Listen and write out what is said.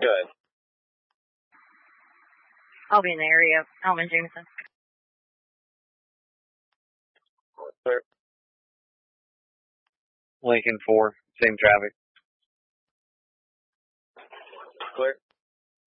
Good. I'll be in the area. Alvin Jameson. Clear. Lincoln 4, same traffic. Clear.